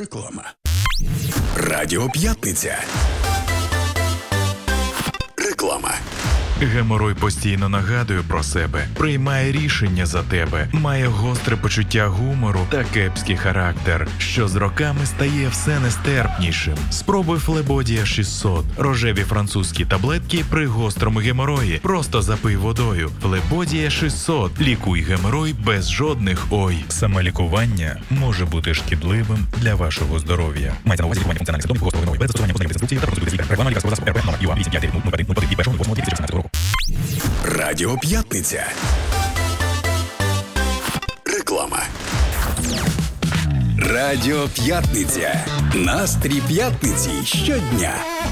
Реклама. Радіо П'ятниця. Реклама. Геморой постійно нагадує про себе, приймає рішення за тебе, має гостре почуття гумору та кепський характер, що з роками стає все нестерпнішим. Спробуй Флебодія 600. Рожеві французькі таблетки при гострому геморої. Просто запий водою. Флебодія 600. Лікуй геморой без жодних «ой». Самолікування може бути шкідливим для вашого здоров'я. Мається на увазі лікування функціональних симптомів гострого геморою без застосування позитивних інструкцій та консультації лікаря. Реклама лікарського засобу РП номер ЮА 859 від 1.08.2018 року. Радіо П'ятниця. Реклама. Радіо П'ятниця. Настрій п'ятниці щодня.